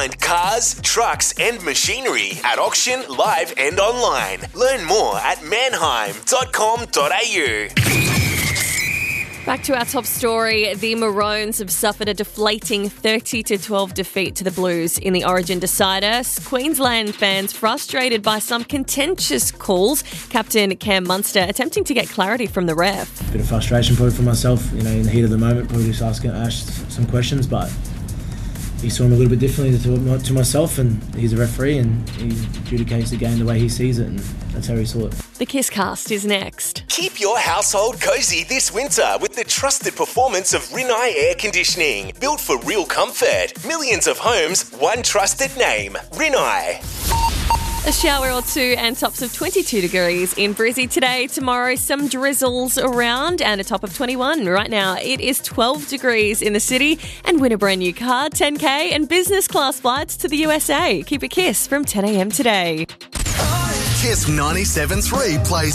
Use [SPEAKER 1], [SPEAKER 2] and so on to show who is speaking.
[SPEAKER 1] Cars, trucks and machinery at auction, live and online. Learn more at manheim.com.au.
[SPEAKER 2] Back to our top story. The Maroons have suffered a deflating 30-12 defeat to the Blues in the Origin decider. Queensland fans frustrated by some contentious calls. Captain Cam Munster attempting to get clarity from the ref.
[SPEAKER 3] Bit of frustration probably for myself, in the heat of the moment, probably just asked some questions, but he saw him a little bit differently to myself, and he's a referee and he adjudicates the game the way he sees it, and that's how he saw it.
[SPEAKER 2] The Kiss Cast is next.
[SPEAKER 1] Keep your household cozy this winter with the trusted performance of Rinnai Air Conditioning. Built for real comfort. Millions of homes, one trusted name. Rinnai.
[SPEAKER 2] A shower or two and tops of 22 degrees in Brizzy today. Tomorrow, some drizzles around and a top of 21. Right now, it is 12 degrees in the city. And win a brand new car, 10K and business class flights to the USA. Keep a Kiss from 10 a.m. today.
[SPEAKER 4] Kiss 97.3 plays